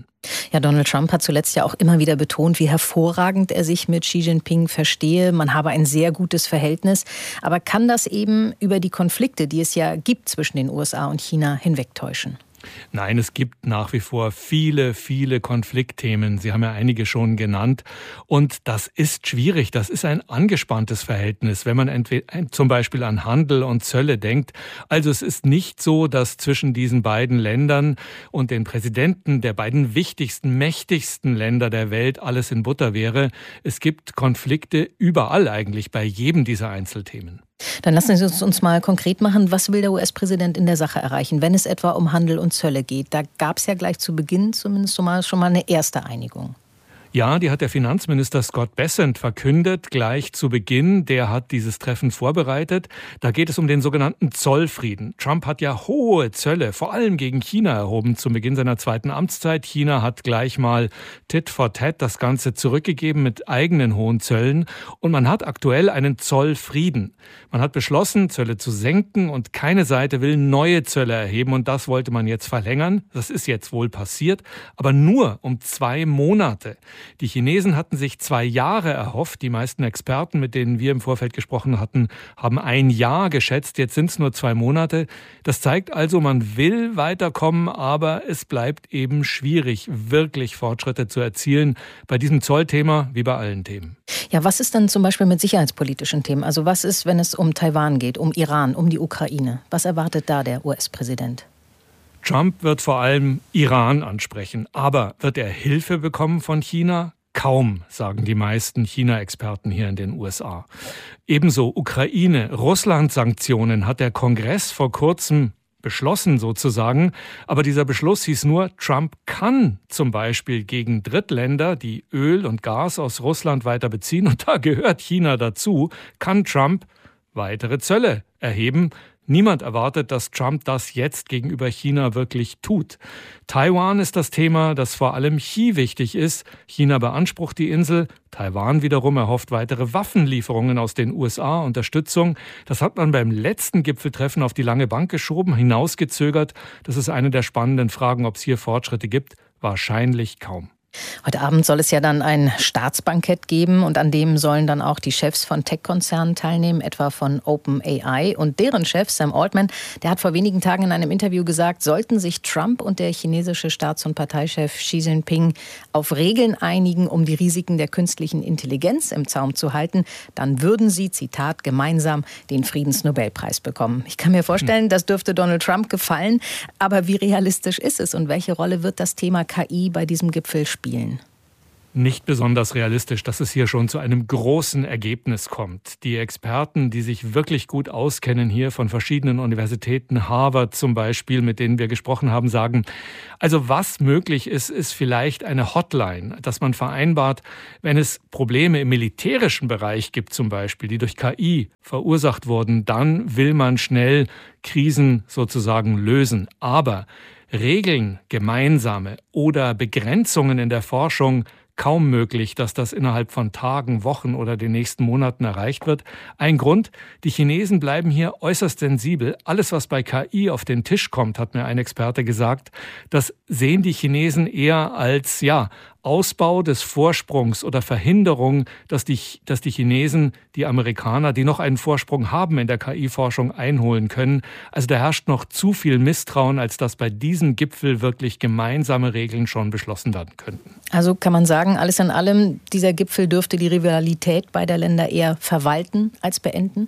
Ja, Donald Trump hat zuletzt ja auch immer wieder betont, wie hervorragend er sich mit Xi Jinping verstehe. Man habe ein sehr gutes Verhältnis. Aber kann das eben über die Konflikte, die es ja gibt zwischen den USA und China, hinwegtäuschen? Nein, es gibt nach wie vor viele, viele Konfliktthemen. Sie haben ja einige schon genannt. Und das ist schwierig. Das ist ein angespanntes Verhältnis, wenn man zum Beispiel an Handel und Zölle denkt. Also es ist nicht so, dass zwischen diesen beiden Ländern und den Präsidenten der beiden wichtigsten, mächtigsten Länder der Welt alles in Butter wäre. Es gibt Konflikte überall eigentlich, bei jedem dieser Einzelthemen. Dann lassen Sie uns mal konkret machen, was will der US-Präsident in der Sache erreichen, wenn es etwa um Handel und Zölle geht? Da gab es ja gleich zu Beginn zumindest schon mal eine erste Einigung. Ja, die hat der Finanzminister Scott Bessent verkündet, gleich zu Beginn. Der hat dieses Treffen vorbereitet. Da geht es um den sogenannten Zollfrieden. Trump hat ja hohe Zölle, vor allem gegen China, erhoben zum Beginn seiner zweiten Amtszeit. China hat gleich mal Tit for Tat das Ganze zurückgegeben mit eigenen hohen Zöllen. Und man hat aktuell einen Zollfrieden. Man hat beschlossen, Zölle zu senken und keine Seite will neue Zölle erheben. Und das wollte man jetzt verlängern. Das ist jetzt wohl passiert, aber nur um 2 Monate. Die Chinesen hatten sich 2 Jahre erhofft. Die meisten Experten, mit denen wir im Vorfeld gesprochen hatten, haben 1 Jahr geschätzt. Jetzt sind es nur 2 Monate. Das zeigt also, man will weiterkommen, aber es bleibt eben schwierig, wirklich Fortschritte zu erzielen. Bei diesem Zollthema wie bei allen Themen. Ja, was ist dann zum Beispiel mit sicherheitspolitischen Themen? Also was ist, wenn es um Taiwan geht, um Iran, um die Ukraine? Was erwartet da der US-Präsident? Trump wird vor allem Iran ansprechen. Aber wird er Hilfe bekommen von China? Kaum, sagen die meisten China-Experten hier in den USA. Ebenso Ukraine, Russland-Sanktionen hat der Kongress vor kurzem beschlossen sozusagen. Aber dieser Beschluss hieß nur, Trump kann zum Beispiel gegen Drittländer, die Öl und Gas aus Russland weiter beziehen, und da gehört China dazu, kann Trump weitere Zölle erheben. Niemand erwartet, dass Trump das jetzt gegenüber China wirklich tut. Taiwan ist das Thema, das vor allem Xi wichtig ist. China beansprucht die Insel. Taiwan wiederum erhofft weitere Waffenlieferungen aus den USA, Unterstützung. Das hat man beim letzten Gipfeltreffen auf die lange Bank geschoben, hinausgezögert. Das ist eine der spannenden Fragen, ob es hier Fortschritte gibt. Wahrscheinlich kaum. Heute Abend soll es ja dann ein Staatsbankett geben und an dem sollen dann auch die Chefs von Tech-Konzernen teilnehmen, etwa von OpenAI. Und deren Chef Sam Altman, der hat vor wenigen Tagen in einem Interview gesagt, sollten sich Trump und der chinesische Staats- und Parteichef Xi Jinping auf Regeln einigen, um die Risiken der künstlichen Intelligenz im Zaum zu halten, dann würden sie, Zitat, gemeinsam den Friedensnobelpreis bekommen. Ich kann mir vorstellen, das dürfte Donald Trump gefallen. Aber wie realistisch ist es und welche Rolle wird das Thema KI bei diesem Gipfel spielen? Nicht besonders realistisch, dass es hier schon zu einem großen Ergebnis kommt. Die Experten, die sich wirklich gut auskennen hier von verschiedenen Universitäten, Harvard zum Beispiel, mit denen wir gesprochen haben, sagen, also was möglich ist, ist vielleicht eine Hotline, dass man vereinbart, wenn es Probleme im militärischen Bereich gibt zum Beispiel, die durch KI verursacht wurden, dann will man schnell Krisen sozusagen lösen. Aber Regeln, gemeinsame oder Begrenzungen in der Forschung, kaum möglich, dass das innerhalb von Tagen, Wochen oder den nächsten Monaten erreicht wird. Ein Grund, die Chinesen bleiben hier äußerst sensibel. Alles, was bei KI auf den Tisch kommt, hat mir ein Experte gesagt, das sehen die Chinesen eher als, Ausbau des Vorsprungs oder Verhinderung, dass die Chinesen, die Amerikaner, die noch einen Vorsprung haben in der KI-Forschung, einholen können. Also da herrscht noch zu viel Misstrauen, als dass bei diesem Gipfel wirklich gemeinsame Regeln schon beschlossen werden könnten. Also kann man sagen, alles in allem, dieser Gipfel dürfte die Rivalität beider Länder eher verwalten als beenden?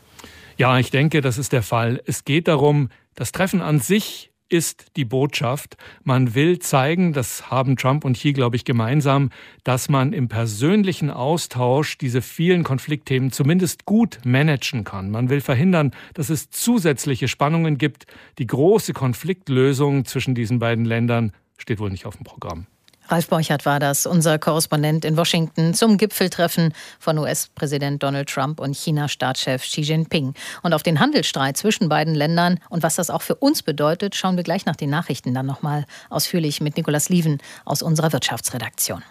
Ja, ich denke, das ist der Fall. Es geht darum, das Treffen an sich ist die Botschaft. Man will zeigen, das haben Trump und Xi, glaube ich, gemeinsam, dass man im persönlichen Austausch diese vielen Konfliktthemen zumindest gut managen kann. Man will verhindern, dass es zusätzliche Spannungen gibt. Die große Konfliktlösung zwischen diesen beiden Ländern steht wohl nicht auf dem Programm. Ralf Borchardt war das, unser Korrespondent in Washington zum Gipfeltreffen von US-Präsident Donald Trump und China-Staatschef Xi Jinping. Und auf den Handelsstreit zwischen beiden Ländern und was das auch für uns bedeutet, schauen wir gleich nach den Nachrichten dann nochmal ausführlich mit Nicolas Lieven aus unserer Wirtschaftsredaktion.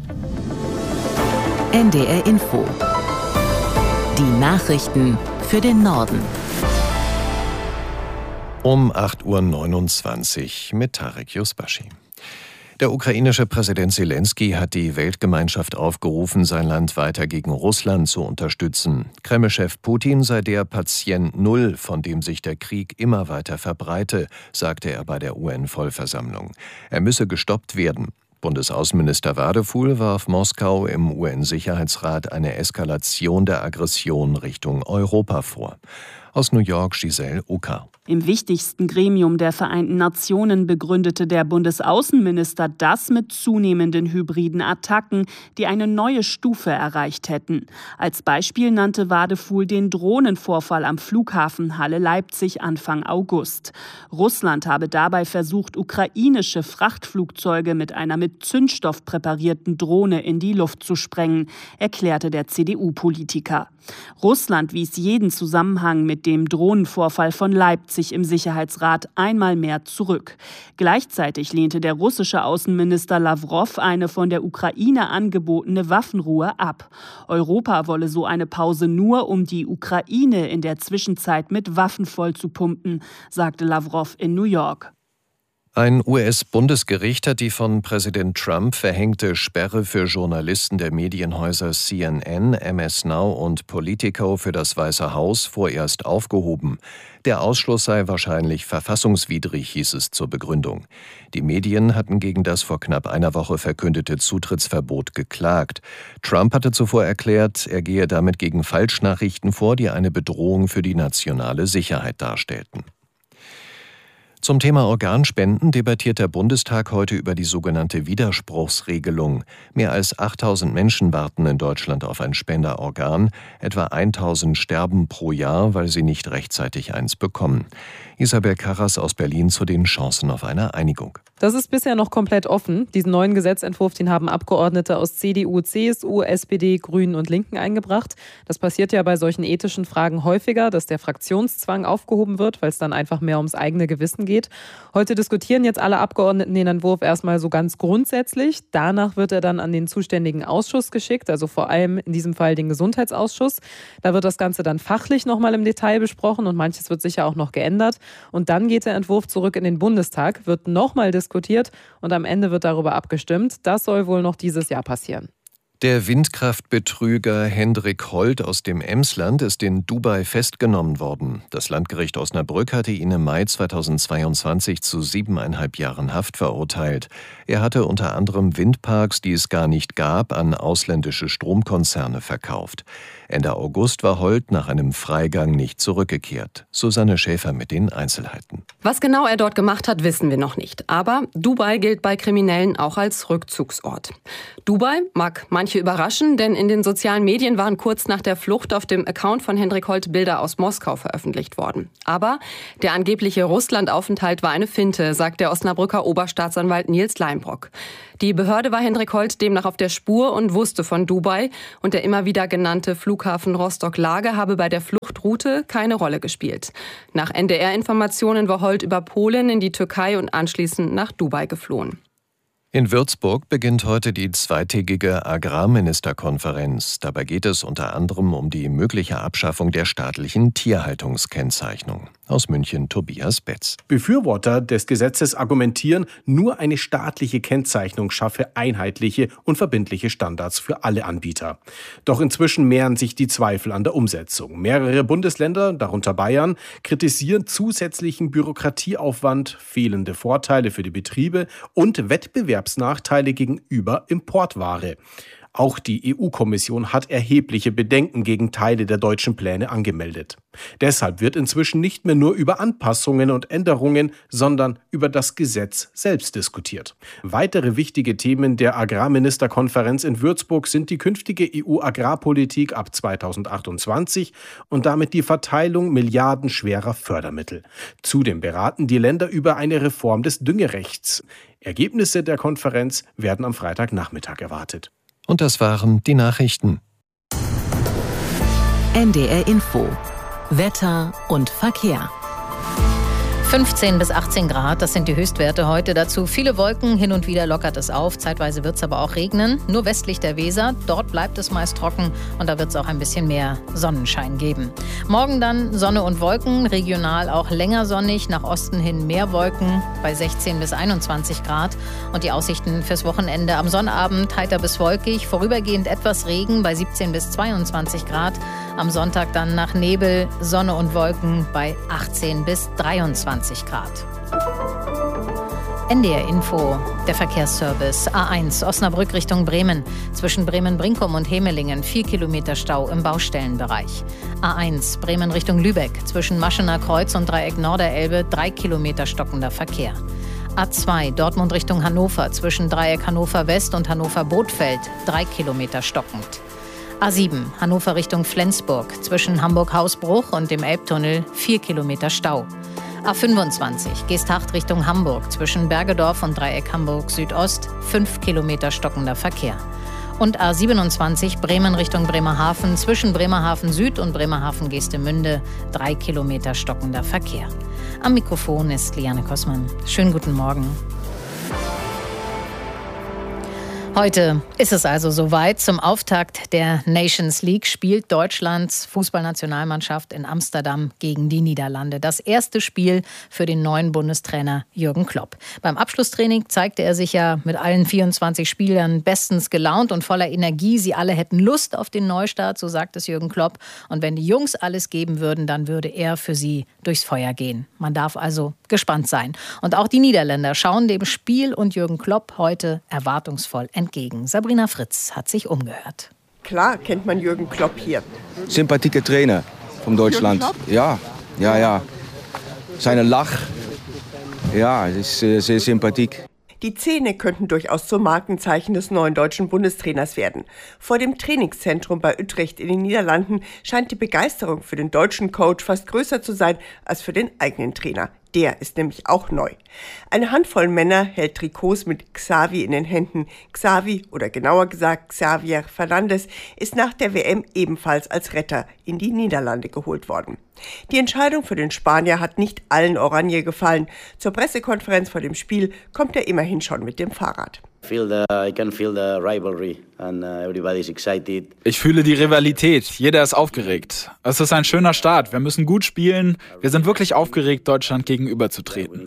NDR Info. Die Nachrichten für den Norden. Um 8.29 Uhr mit Tarek Yusbashi. Der ukrainische Präsident Selenskyj hat die Weltgemeinschaft aufgerufen, sein Land weiter gegen Russland zu unterstützen. Kreml-Chef Putin sei der Patient Null, von dem sich der Krieg immer weiter verbreite, sagte er bei der UN-Vollversammlung. Er müsse gestoppt werden. Bundesaußenminister Wadefuhl warf Moskau im UN-Sicherheitsrat eine Eskalation der Aggression Richtung Europa vor. Aus New York Giselle Ucker. Im wichtigsten Gremium der Vereinten Nationen begründete der Bundesaußenminister das mit zunehmenden hybriden Attacken, die eine neue Stufe erreicht hätten. Als Beispiel nannte Wadefuhl den Drohnenvorfall am Flughafen Halle-Leipzig Anfang August. Russland habe dabei versucht, ukrainische Frachtflugzeuge mit einer mit Zündstoff präparierten Drohne in die Luft zu sprengen, erklärte der CDU-Politiker. Russland wies jeden Zusammenhang mit dem Drohnenvorfall von Leipzig im Sicherheitsrat einmal mehr zurück. Gleichzeitig lehnte der russische Außenminister Lawrow eine von der Ukraine angebotene Waffenruhe ab. Europa wolle so eine Pause nur, um die Ukraine in der Zwischenzeit mit Waffen vollzupumpen, sagte Lawrow in New York. Ein US-Bundesgericht hat die von Präsident Trump verhängte Sperre für Journalisten der Medienhäuser CNN, MS Now und Politico für das Weiße Haus vorerst aufgehoben. Der Ausschluss sei wahrscheinlich verfassungswidrig, hieß es zur Begründung. Die Medien hatten gegen das vor knapp einer Woche verkündete Zutrittsverbot geklagt. Trump hatte zuvor erklärt, er gehe damit gegen Falschnachrichten vor, die eine Bedrohung für die nationale Sicherheit darstellten. Zum Thema Organspenden debattiert der Bundestag heute über die sogenannte Widerspruchsregelung. Mehr als 8.000 Menschen warten in Deutschland auf ein Spenderorgan. Etwa 1.000 sterben pro Jahr, weil sie nicht rechtzeitig eins bekommen. Isabel Karras aus Berlin zu den Chancen auf eine Einigung. Das ist bisher noch komplett offen. Diesen neuen Gesetzentwurf, den haben Abgeordnete aus CDU, CSU, SPD, Grünen und Linken eingebracht. Das passiert ja bei solchen ethischen Fragen häufiger, dass der Fraktionszwang aufgehoben wird, weil es dann einfach mehr ums eigene Gewissen geht. Heute diskutieren jetzt alle Abgeordneten den Entwurf erstmal so ganz grundsätzlich. Danach wird er dann an den zuständigen Ausschuss geschickt, also vor allem in diesem Fall den Gesundheitsausschuss. Da wird das Ganze dann fachlich nochmal im Detail besprochen und manches wird sicher auch noch geändert. Und dann geht der Entwurf zurück in den Bundestag, wird nochmal diskutiert und am Ende wird darüber abgestimmt. Das soll wohl noch dieses Jahr passieren. Der Windkraftbetrüger Hendrik Holt aus dem Emsland ist in Dubai festgenommen worden. Das Landgericht Osnabrück hatte ihn im Mai 2022 zu 7,5 Jahren Haft verurteilt. Er hatte unter anderem Windparks, die es gar nicht gab, an ausländische Stromkonzerne verkauft. Ende August war Holt nach einem Freigang nicht zurückgekehrt. Susanne Schäfer mit den Einzelheiten. Was genau er dort gemacht hat, wissen wir noch nicht. Aber Dubai gilt bei Kriminellen auch als Rückzugsort. Dubai mag manche überraschen, denn in den sozialen Medien waren kurz nach der Flucht auf dem Account von Hendrik Holt Bilder aus Moskau veröffentlicht worden. Aber der angebliche Russlandaufenthalt war eine Finte, sagt der Osnabrücker Oberstaatsanwalt Nils Leimbrock. Die Behörde war Hendrik Holt demnach auf der Spur und wusste von Dubai. Und der immer wieder genannte Flughafen Rostock-Lage habe bei der Fluchtroute keine Rolle gespielt. Nach NDR-Informationen war Holt über Polen in die Türkei und anschließend nach Dubai geflohen. In Würzburg beginnt heute die zweitägige Agrarministerkonferenz. Dabei geht es unter anderem um die mögliche Abschaffung der staatlichen Tierhaltungskennzeichnung. Aus München Tobias Betz. Befürworter des Gesetzes argumentieren, nur eine staatliche Kennzeichnung schaffe einheitliche und verbindliche Standards für alle Anbieter. Doch inzwischen mehren sich die Zweifel an der Umsetzung. Mehrere Bundesländer, darunter Bayern, kritisieren zusätzlichen Bürokratieaufwand, fehlende Vorteile für die Betriebe und Wettbewerbsnachteile gegenüber Importware. Auch die EU-Kommission hat erhebliche Bedenken gegen Teile der deutschen Pläne angemeldet. Deshalb wird inzwischen nicht mehr nur über Anpassungen und Änderungen, sondern über das Gesetz selbst diskutiert. Weitere wichtige Themen der Agrarministerkonferenz in Würzburg sind die künftige EU-Agrarpolitik ab 2028 und damit die Verteilung milliardenschwerer Fördermittel. Zudem beraten die Länder über eine Reform des Düngerechts. Ergebnisse der Konferenz werden am Freitagnachmittag erwartet. Und das waren die Nachrichten. NDR Info. Wetter und Verkehr. 15 bis 18 Grad, das sind die Höchstwerte heute. Dazu viele Wolken, hin und wieder lockert es auf. Zeitweise wird es aber auch regnen. Nur westlich der Weser, dort bleibt es meist trocken und da wird es auch ein bisschen mehr Sonnenschein geben. Morgen dann Sonne und Wolken, regional auch länger sonnig, nach Osten hin mehr Wolken bei 16 bis 21 Grad. Und die Aussichten fürs Wochenende: am Sonnabend heiter bis wolkig, vorübergehend etwas Regen bei 17 bis 22 Grad. Am Sonntag dann nach Nebel, Sonne und Wolken bei 18 bis 23 Grad. NDR Info, der Verkehrsservice. A1 Osnabrück Richtung Bremen. Zwischen Bremen-Brinkum und Hemelingen 4 Kilometer Stau im Baustellenbereich. A1 Bremen Richtung Lübeck. Zwischen Maschener Kreuz und Dreieck Norderelbe 3 Kilometer stockender Verkehr. A2 Dortmund Richtung Hannover. Zwischen Dreieck Hannover West und Hannover Bothfeld 3 Kilometer stockend. A7 Hannover Richtung Flensburg. Zwischen Hamburg-Hausbruch und dem Elbtunnel 4 Kilometer Stau. A25 Geesthacht Richtung Hamburg. Zwischen Bergedorf und Dreieck Hamburg Südost 5 Kilometer stockender Verkehr. Und A27 Bremen Richtung Bremerhaven. Zwischen Bremerhaven Süd und Bremerhaven Geestemünde 3 Kilometer stockender Verkehr. Am Mikrofon ist Liane Kossmann. Schönen guten Morgen. Heute ist es also soweit. Zum Auftakt der Nations League spielt Deutschlands Fußballnationalmannschaft in Amsterdam gegen die Niederlande. Das erste Spiel für den neuen Bundestrainer Jürgen Klopp. Beim Abschlusstraining zeigte er sich ja mit allen 24 Spielern bestens gelaunt und voller Energie. Sie alle hätten Lust auf den Neustart, so sagt es Jürgen Klopp. Und wenn die Jungs alles geben würden, dann würde er für sie durchs Feuer gehen. Man darf also gespannt sein. Und auch die Niederländer schauen dem Spiel und Jürgen Klopp heute erwartungsvoll entgegen. Sabrina Fritz hat sich umgehört. Klar kennt man Jürgen Klopp hier. Sympathieke Trainer von Deutschland. Ja. Seine Lach, ja, ist sehr sympathiek. Die Zähne könnten durchaus zum Markenzeichen des neuen deutschen Bundestrainers werden. Vor dem Trainingszentrum bei Utrecht in den Niederlanden scheint die Begeisterung für den deutschen Coach fast größer zu sein als für den eigenen Trainer. Der ist nämlich auch neu. Eine Handvoll Männer hält Trikots mit Xavi in den Händen. Xavi, oder genauer gesagt Xavier Fernandes, ist nach der WM ebenfalls als Retter in die Niederlande geholt worden. Die Entscheidung für den Spanier hat nicht allen Oranje gefallen. Zur Pressekonferenz vor dem Spiel kommt er immerhin schon mit dem Fahrrad. Ich fühle die Rivalität. Jeder ist aufgeregt. Es ist ein schöner Start. Wir müssen gut spielen. Wir sind wirklich aufgeregt, Deutschland gegenüberzutreten.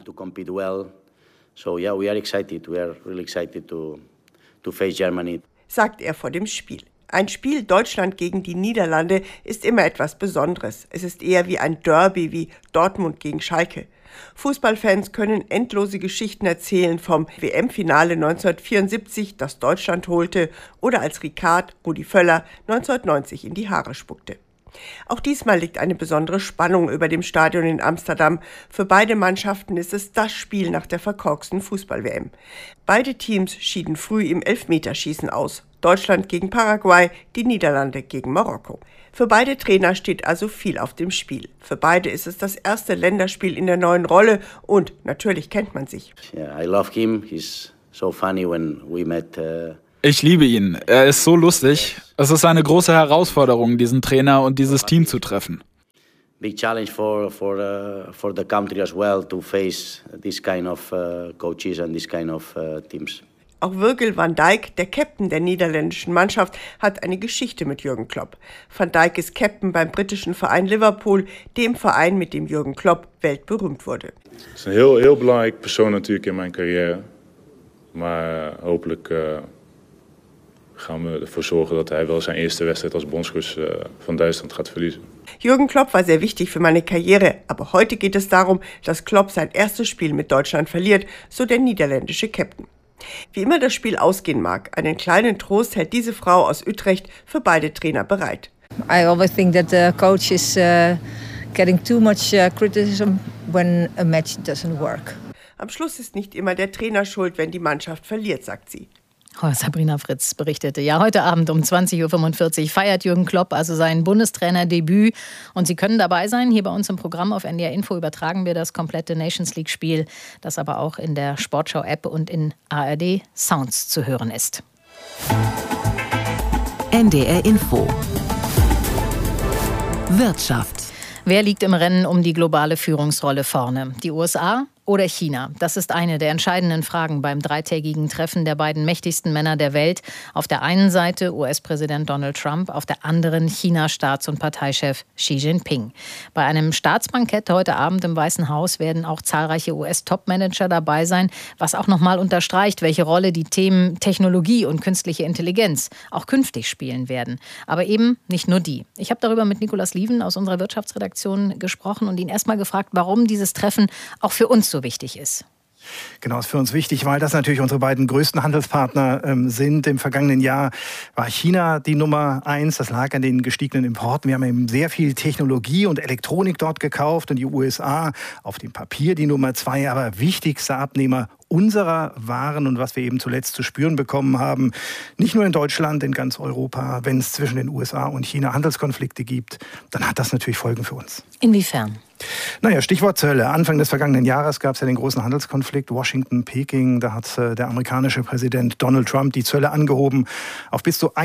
Sagt er vor dem Spiel. Ein Spiel Deutschland gegen die Niederlande ist immer etwas Besonderes. Es ist eher wie ein Derby, wie Dortmund gegen Schalke. Fußballfans können endlose Geschichten erzählen vom WM-Finale 1974, das Deutschland holte, oder als Ricard Rudi Völler 1990 in die Haare spuckte. Auch diesmal liegt eine besondere Spannung über dem Stadion in Amsterdam. Für beide Mannschaften ist es das Spiel nach der verkorksten Fußball-WM. Beide Teams schieden früh im Elfmeterschießen aus. Deutschland gegen Paraguay, die Niederlande gegen Marokko. Für beide Trainer steht also viel auf dem Spiel. Für beide ist es das erste Länderspiel in der neuen Rolle und natürlich kennt man sich. Ich liebe ihn. Er ist so lustig. Es ist eine große Herausforderung, diesen Trainer und dieses Team zu treffen. Big challenge for the country as well to face this kind of coaches and this kind of teams. Auch Virgil van Dijk, der Captain der niederländischen Mannschaft, hat eine Geschichte mit Jürgen Klopp. Van Dijk ist Captain beim britischen Verein Liverpool, dem Verein, mit dem Jürgen Klopp weltberühmt wurde. Het is een heel belangrijk persoon natuurlijk in mijn carrière. Maar hopelijk gaan we ervoor zorgen dat hij wel zijn eerste wedstrijd als bondscoach van Duitsland gaat verliezen. Jürgen Klopp war sehr wichtig für meine Karriere, aber heute geht es darum, dass Klopp sein erstes Spiel mit Deutschland verliert, so der niederländische Captain. Wie immer das Spiel ausgehen mag, einen kleinen Trost hält diese Frau aus Utrecht für beide Trainer bereit. I always think that the coach is getting too much criticism when a match doesn't work. Am Schluss ist nicht immer der Trainer schuld, wenn die Mannschaft verliert, sagt sie. Sabrina Fritz berichtete. Ja, heute Abend um 20.45 Uhr feiert Jürgen Klopp also sein Bundestrainerdebüt. Und Sie können dabei sein. Hier bei uns im Programm auf NDR Info übertragen wir das komplette Nations League Spiel, das aber auch in der Sportschau-App und in ARD Sounds zu hören ist. NDR Info. Wirtschaft. Wer liegt im Rennen um die globale Führungsrolle vorne? Die USA oder China? Das ist eine der entscheidenden Fragen beim dreitägigen Treffen der beiden mächtigsten Männer der Welt. Auf der einen Seite US-Präsident Donald Trump, auf der anderen China-Staats- und Parteichef Xi Jinping. Bei einem Staatsbankett heute Abend im Weißen Haus werden auch zahlreiche US-Top-Manager dabei sein, was auch nochmal unterstreicht, welche Rolle die Themen Technologie und künstliche Intelligenz auch künftig spielen werden. Aber eben nicht nur die. Ich habe darüber mit Nicolas Lieven aus unserer Wirtschaftsredaktion gesprochen und ihn erst mal gefragt, warum dieses Treffen auch für uns so wichtig ist. Genau, ist für uns wichtig, weil das natürlich unsere beiden größten Handelspartner sind. Im vergangenen Jahr war China die Nummer 1. Das lag an den gestiegenen Importen. Wir haben eben sehr viel Technologie und Elektronik dort gekauft und die USA auf dem Papier die Nummer 2, aber wichtigster Abnehmer unserer Waren und was wir eben zuletzt zu spüren bekommen haben, nicht nur in Deutschland, in ganz Europa, wenn es zwischen den USA und China Handelskonflikte gibt, dann hat das natürlich Folgen für uns. Inwiefern? Naja, Stichwort Zölle. Anfang des vergangenen Jahres gab es ja den großen Handelskonflikt Washington-Peking. Da hat der amerikanische Präsident Donald Trump die Zölle angehoben auf bis zu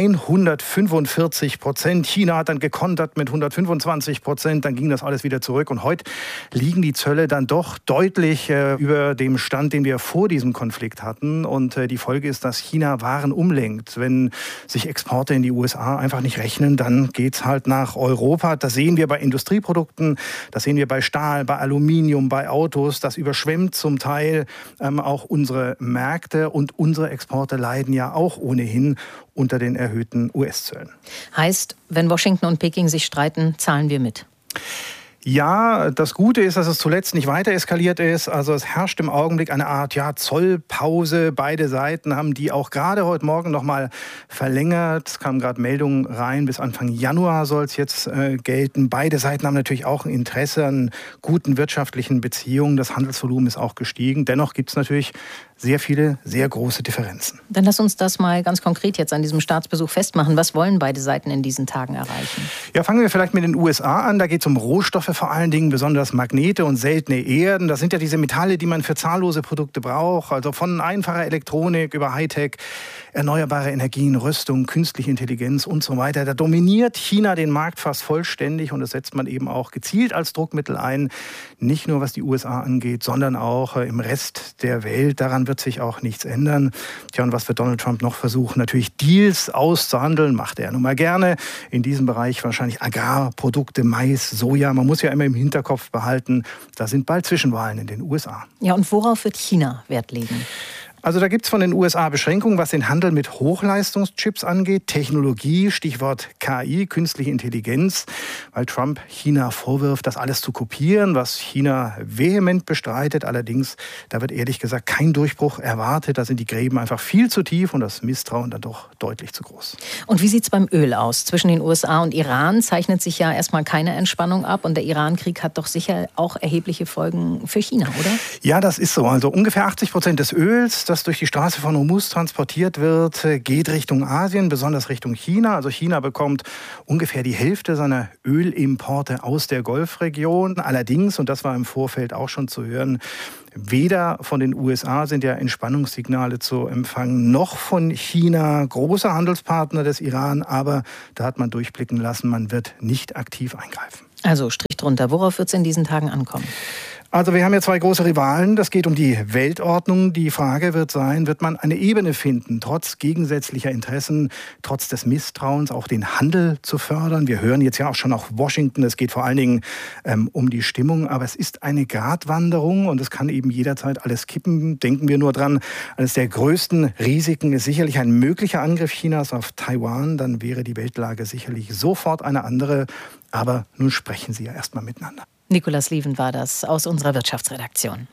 145%. China hat dann gekontert mit 125%. Dann ging das alles wieder zurück. Und heute liegen die Zölle dann doch deutlich über dem Stand, den wir vor diesem Konflikt hatten. Und die Folge ist, dass China Waren umlenkt. Wenn sich Exporte in die USA einfach nicht rechnen, dann geht's halt nach Europa. Das sehen wir bei Industrieprodukten, das sehen wir bei Stahl, bei Aluminium, bei Autos. Das überschwemmt zum Teil auch unsere Märkte und unsere Exporte leiden ja auch ohnehin unter den erhöhten US-Zöllen. Heißt, wenn Washington und Peking sich streiten, zahlen wir mit? Ja, das Gute ist, dass es zuletzt nicht weiter eskaliert ist. Also es herrscht im Augenblick eine Art Zollpause. Beide Seiten haben die auch gerade heute Morgen noch mal verlängert. Es kamen gerade Meldungen rein, bis Anfang Januar soll es jetzt gelten. Beide Seiten haben natürlich auch ein Interesse an guten wirtschaftlichen Beziehungen. Das Handelsvolumen ist auch gestiegen. Dennoch gibt es natürlich sehr viele, sehr große Differenzen. Dann lass uns das mal ganz konkret jetzt an diesem Staatsbesuch festmachen. Was wollen beide Seiten in diesen Tagen erreichen? Ja, fangen wir vielleicht mit den USA an. Da geht es um Rohstoffe vor allen Dingen, besonders Magnete und seltene Erden. Das sind ja diese Metalle, die man für zahllose Produkte braucht. Also von einfacher Elektronik über Hightech, erneuerbare Energien, Rüstung, künstliche Intelligenz und so weiter. Da dominiert China den Markt fast vollständig und das setzt man eben auch gezielt als Druckmittel ein. Nicht nur was die USA angeht, sondern auch im Rest der Welt. Daran wird sich auch nichts ändern. Tja, und was wird Donald Trump noch versuchen? Natürlich Deals auszuhandeln, macht er nun mal gerne. In diesem Bereich wahrscheinlich Agrarprodukte, Mais, Soja. Man muss ja immer im Hinterkopf behalten, da sind bald Zwischenwahlen in den USA. Ja, und worauf wird China Wert legen? Also da gibt es von den USA Beschränkungen, was den Handel mit Hochleistungschips angeht. Technologie, Stichwort KI, künstliche Intelligenz, weil Trump China vorwirft, das alles zu kopieren, was China vehement bestreitet. Allerdings, da wird ehrlich gesagt kein Durchbruch erwartet. Da sind die Gräben einfach viel zu tief und das Misstrauen dann doch deutlich zu groß. Und wie sieht es beim Öl aus? Zwischen den USA und Iran zeichnet sich ja erstmal keine Entspannung ab. Und der Iran-Krieg hat doch sicher auch erhebliche Folgen für China, oder? Ja, das ist so. Also ungefähr 80% des Öls, das durch die Straße von Hormuz transportiert wird, geht Richtung Asien, besonders Richtung China. Also China bekommt ungefähr die Hälfte seiner Ölimporte aus der Golfregion. Allerdings, und das war im Vorfeld auch schon zu hören, weder von den USA sind ja Entspannungssignale zu empfangen, noch von China, großer Handelspartner des Iran. Aber da hat man durchblicken lassen, man wird nicht aktiv eingreifen. Also Strich drunter. Worauf wird es in diesen Tagen ankommen? Also wir haben ja zwei große Rivalen. Das geht um die Weltordnung. Die Frage wird sein, wird man eine Ebene finden, trotz gegensätzlicher Interessen, trotz des Misstrauens, auch den Handel zu fördern. Wir hören jetzt ja auch schon auf Washington. Es geht vor allen Dingen um die Stimmung. Aber es ist eine Gratwanderung und es kann eben jederzeit alles kippen. Denken wir nur dran, eines der größten Risiken ist sicherlich ein möglicher Angriff Chinas auf Taiwan. Dann wäre die Weltlage sicherlich sofort eine andere. Aber nun sprechen sie ja erstmal miteinander. Nicolas Lieven war das aus unserer Wirtschaftsredaktion.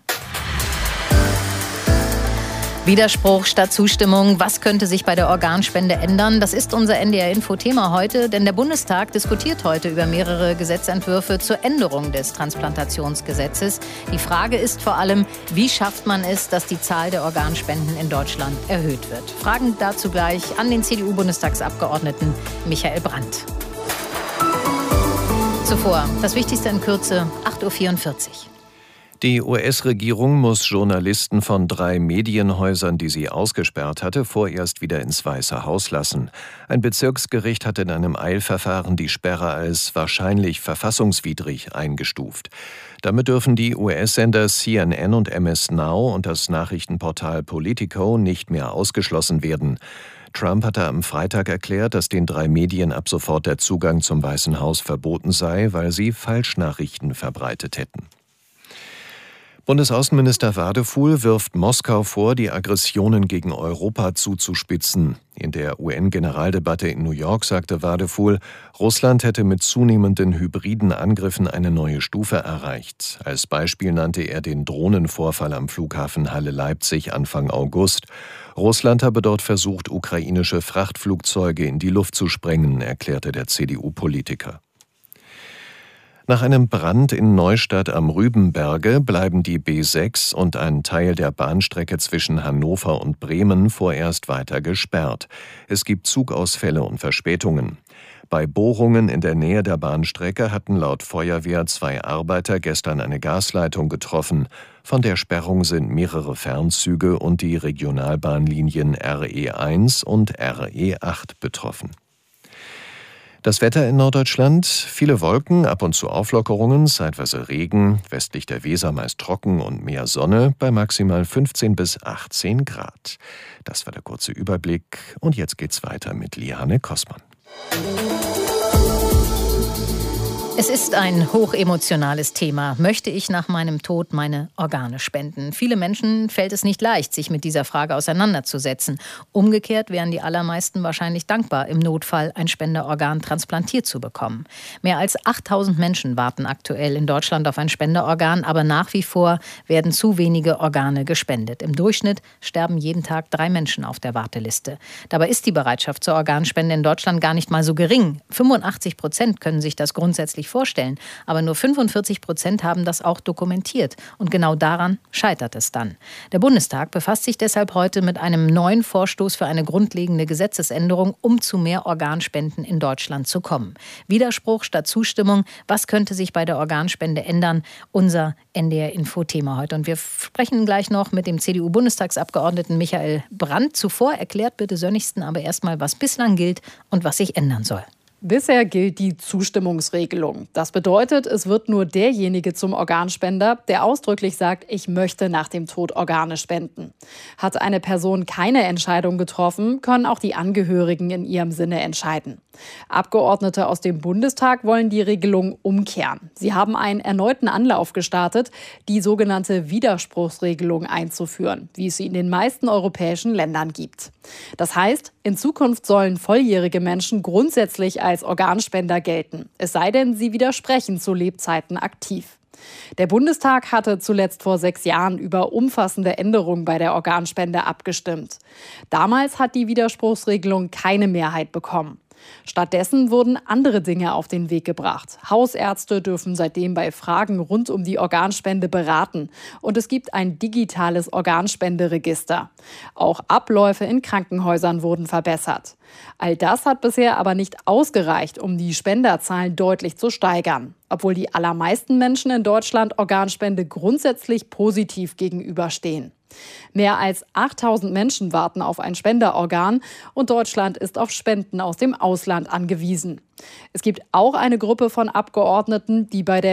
Widerspruch statt Zustimmung. Was könnte sich bei der Organspende ändern? Das ist unser NDR-Info-Thema heute, denn der Bundestag diskutiert heute über mehrere Gesetzentwürfe zur Änderung des Transplantationsgesetzes. Die Frage ist vor allem, wie schafft man es, dass die Zahl der Organspenden in Deutschland erhöht wird? Fragen dazu gleich an den CDU-Bundestagsabgeordneten Michael Brandt. Zuvor das Wichtigste in Kürze, 8.44 Uhr. Die US-Regierung muss Journalisten von 3 Medienhäusern, die sie ausgesperrt hatte, vorerst wieder ins Weiße Haus lassen. Ein Bezirksgericht hat in einem Eilverfahren die Sperre als wahrscheinlich verfassungswidrig eingestuft. Damit dürfen die US-Sender CNN und MS Now und das Nachrichtenportal Politico nicht mehr ausgeschlossen werden. Trump hatte am Freitag erklärt, dass den 3 Medien ab sofort der Zugang zum Weißen Haus verboten sei, weil sie Falschnachrichten verbreitet hätten. Bundesaußenminister Wadefuhl wirft Moskau vor, die Aggressionen gegen Europa zuzuspitzen. In der UN-Generaldebatte in New York sagte Wadefuhl, Russland hätte mit zunehmenden hybriden Angriffen eine neue Stufe erreicht. Als Beispiel nannte er den Drohnenvorfall am Flughafen Halle-Leipzig Anfang August. Russland habe dort versucht, ukrainische Frachtflugzeuge in die Luft zu sprengen, erklärte der CDU-Politiker. Nach einem Brand in Neustadt am Rübenberge bleiben die B6 und ein Teil der Bahnstrecke zwischen Hannover und Bremen vorerst weiter gesperrt. Es gibt Zugausfälle und Verspätungen. Bei Bohrungen in der Nähe der Bahnstrecke hatten laut Feuerwehr 2 Arbeiter gestern eine Gasleitung getroffen. Von der Sperrung sind mehrere Fernzüge und die Regionalbahnlinien RE1 und RE8 betroffen. Das Wetter in Norddeutschland, viele Wolken, ab und zu Auflockerungen, zeitweise Regen, westlich der Weser meist trocken und mehr Sonne bei maximal 15 bis 18 Grad. Das war der kurze Überblick und jetzt geht's weiter mit Liane Kossmann. Es ist ein hochemotionales Thema. Möchte ich nach meinem Tod meine Organe spenden? Viele Menschen fällt es nicht leicht, sich mit dieser Frage auseinanderzusetzen. Umgekehrt wären die allermeisten wahrscheinlich dankbar, im Notfall ein Spenderorgan transplantiert zu bekommen. Mehr als 8000 Menschen warten aktuell in Deutschland auf ein Spenderorgan, aber nach wie vor werden zu wenige Organe gespendet. Im Durchschnitt sterben jeden Tag 3 Menschen auf der Warteliste. Dabei ist die Bereitschaft zur Organspende in Deutschland gar nicht mal so gering. 85% können sich das grundsätzlich vorstellen, aber nur 45% haben das auch dokumentiert. Und genau daran scheitert es dann. Der Bundestag befasst sich deshalb heute mit einem neuen Vorstoß für eine grundlegende Gesetzesänderung, um zu mehr Organspenden in Deutschland zu kommen. Widerspruch statt Zustimmung, was könnte sich bei der Organspende ändern? Unser NDR-Info-Thema heute. Und wir sprechen gleich noch mit dem CDU-Bundestagsabgeordneten Michael Brandt. Zuvor erklärt bitte Sönnigsten aber erstmal, was bislang gilt und was sich ändern soll. Bisher gilt die Zustimmungsregelung. Das bedeutet, es wird nur derjenige zum Organspender, der ausdrücklich sagt, ich möchte nach dem Tod Organe spenden. Hat eine Person keine Entscheidung getroffen, können auch die Angehörigen in ihrem Sinne entscheiden. Abgeordnete aus dem Bundestag wollen die Regelung umkehren. Sie haben einen erneuten Anlauf gestartet, die sogenannte Widerspruchsregelung einzuführen, wie es sie in den meisten europäischen Ländern gibt. Das heißt, in Zukunft sollen volljährige Menschen grundsätzlich als Organspender gelten, es sei denn, sie widersprechen zu Lebzeiten aktiv. Der Bundestag hatte zuletzt vor 6 Jahren über umfassende Änderungen bei der Organspende abgestimmt. Damals hat die Widerspruchsregelung keine Mehrheit bekommen. Stattdessen wurden andere Dinge auf den Weg gebracht. Hausärzte dürfen seitdem bei Fragen rund um die Organspende beraten. Und es gibt ein digitales Organspenderegister. Auch Abläufe in Krankenhäusern wurden verbessert. All das hat bisher aber nicht ausgereicht, um die Spenderzahlen deutlich zu steigern. Obwohl die allermeisten Menschen in Deutschland Organspende grundsätzlich positiv gegenüberstehen. Mehr als 8000 Menschen warten auf ein Spenderorgan und Deutschland ist auf Spenden aus dem Ausland angewiesen. Es gibt auch eine Gruppe von Abgeordneten, die bei der